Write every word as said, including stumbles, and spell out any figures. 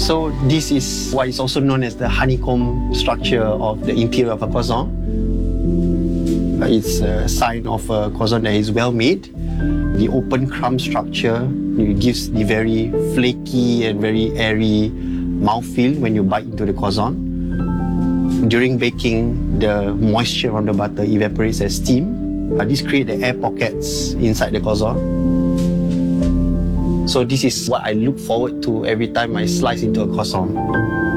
So this is what is also known as the honeycomb structure of the interior of a croissant. It's a sign of a croissant that is well made. The open crumb structure gives the very flaky and very airy mouthfeel when you bite into the croissant. During baking, the moisture from the butter evaporates as steam. Uh, this creates the air pockets inside the croissant. So this is what I look forward to every time I slice into a croissant.